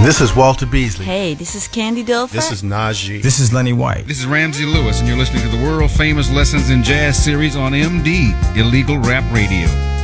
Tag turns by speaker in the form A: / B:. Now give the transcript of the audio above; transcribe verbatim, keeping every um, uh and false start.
A: This is Walter Beasley.
B: Hey, this is Candy Dilfer.
A: This is Najee.
C: This is Lenny White.
D: This is Ramsey Lewis, and you're listening to the world-famous Lessons in Jazz series on M D, Illegal Rap Radio.